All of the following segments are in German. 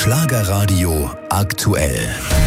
Schlagerradio aktuell.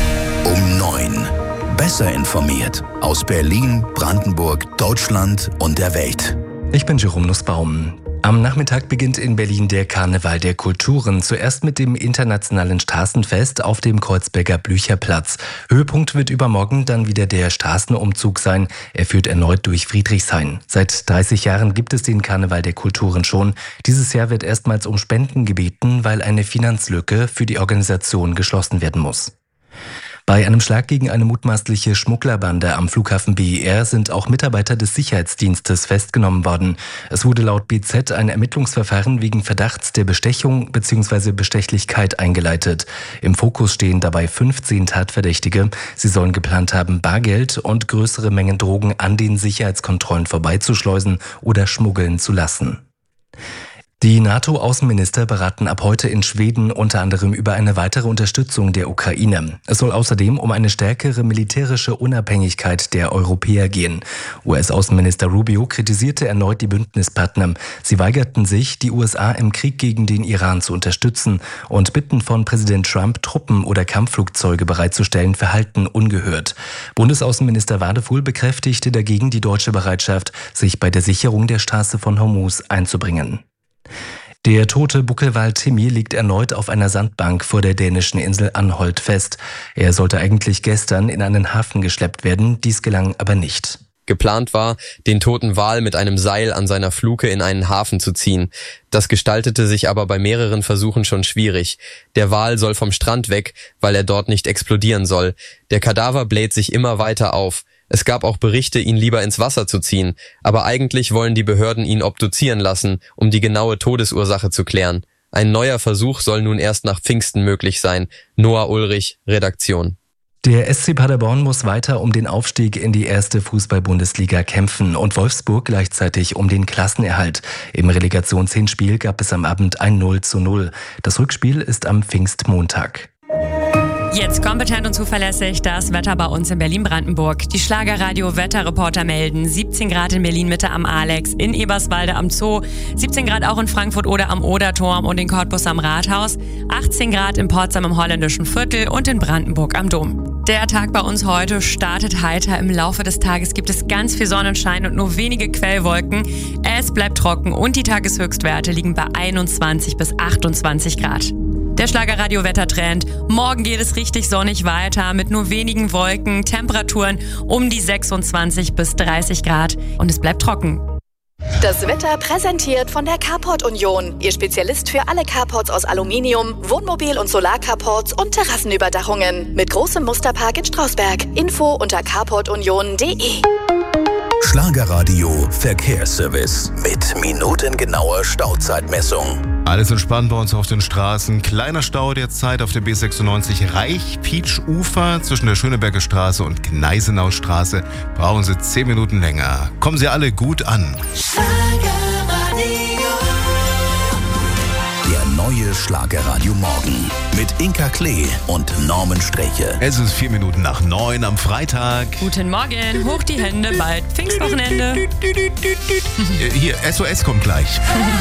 Um 9. Besser informiert aus Berlin, Brandenburg, Deutschland und der Welt. Ich bin Jerome Nussbaum. Am Nachmittag beginnt in Berlin der Karneval der Kulturen. Zuerst mit dem internationalen Straßenfest auf dem Kreuzberger Blücherplatz. Höhepunkt wird übermorgen dann wieder der Straßenumzug sein. Er führt erneut durch Friedrichshain. Seit 30 Jahren gibt es den Karneval der Kulturen schon. Dieses Jahr wird erstmals um Spenden gebeten, weil eine Finanzlücke für die Organisation geschlossen werden muss. Bei einem Schlag gegen eine mutmaßliche Schmugglerbande am Flughafen BER sind auch Mitarbeiter des Sicherheitsdienstes festgenommen worden. Es wurde laut BZ ein Ermittlungsverfahren wegen Verdachts der Bestechung bzw. Bestechlichkeit eingeleitet. Im Fokus stehen dabei 15 Tatverdächtige. Sie sollen geplant haben, Bargeld und größere Mengen Drogen an den Sicherheitskontrollen vorbeizuschleusen oder schmuggeln zu lassen. Die NATO-Außenminister beraten ab heute in Schweden unter anderem über eine weitere Unterstützung der Ukraine. Es soll außerdem um eine stärkere militärische Unabhängigkeit der Europäer gehen. US-Außenminister Rubio kritisierte erneut die Bündnispartner. Sie weigerten sich, die USA im Krieg gegen den Iran zu unterstützen und Bitten von Präsident Trump, Truppen oder Kampfflugzeuge bereitzustellen, verhalten ungehört. Bundesaußenminister Wadefuhl bekräftigte dagegen die deutsche Bereitschaft, sich bei der Sicherung der Straße von Hormuz einzubringen. Der tote Buckelwal Timmy liegt erneut auf einer Sandbank vor der dänischen Insel Anholt fest. Er sollte eigentlich gestern in einen Hafen geschleppt werden, dies gelang aber nicht. Geplant war, den toten Wal mit einem Seil an seiner Fluke in einen Hafen zu ziehen. Das gestaltete sich aber bei mehreren Versuchen schon schwierig. Der Wal soll vom Strand weg, weil er dort nicht explodieren soll. Der Kadaver bläht sich immer weiter auf. Es gab auch Berichte, ihn lieber ins Wasser zu ziehen, aber eigentlich wollen die Behörden ihn obduzieren lassen, um die genaue Todesursache zu klären. Ein neuer Versuch soll nun erst nach Pfingsten möglich sein. Noah Ulrich, Redaktion. Der SC Paderborn muss weiter um den Aufstieg in die erste Fußball-Bundesliga kämpfen und Wolfsburg gleichzeitig um den Klassenerhalt. Im Relegationshinspiel gab es am Abend ein 0:0. Das Rückspiel ist am Pfingstmontag. Jetzt kompetent und zuverlässig das Wetter bei uns in Berlin-Brandenburg. Die Schlagerradio-Wetterreporter melden 17 Grad in Berlin-Mitte am Alex, in Eberswalde am Zoo, 17 Grad auch in Frankfurt oder am Oderturm und in Cottbus am Rathaus, 18 Grad in Potsdam im Holländischen Viertel und in Brandenburg am Dom. Der Tag bei uns heute startet heiter. Im Laufe des Tages gibt es ganz viel Sonnenschein und nur wenige Quellwolken. Es bleibt trocken und die Tageshöchstwerte liegen bei 21 bis 28 Grad. Der Schlagerradio-Wettertrend. Morgen geht es richtig sonnig weiter mit nur wenigen Wolken, Temperaturen um die 26 bis 30 Grad und es bleibt trocken. Das Wetter präsentiert von der Carport Union. Ihr Spezialist für alle Carports aus Aluminium, Wohnmobil- und Solarcarports und Terrassenüberdachungen. Mit großem Musterpark in Strausberg. Info unter carportunion.de. Schlagerradio Verkehrsservice mit minutengenauer Stauzeitmessung. Alles entspannt bei uns auf den Straßen. Kleiner Stau derzeit auf der B96 Reich-Pietsch-Ufer zwischen der Schöneberger Straße und Gneisenaustraße. Brauchen Sie 10 Minuten länger. Kommen Sie alle gut an. Der neue Schlagerradio Morgen mit Inka Klee und Norman Streche. Es ist 4 Minuten nach 9 am Freitag. Guten Morgen, hoch die Hände, bald Pfingstwochenende. Hier, SOS kommt gleich.